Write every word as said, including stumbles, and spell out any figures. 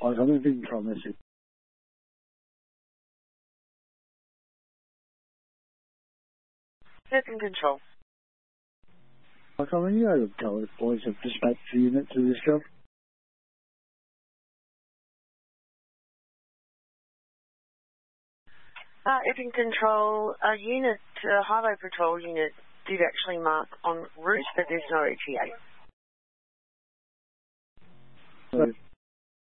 I was having a big control message. Vehicle control. I can't really know tell the boys have dispatched the unit to this job. Uh, Epping Control, a unit, uh, highway patrol unit did actually mark en route, but there's no E T A. So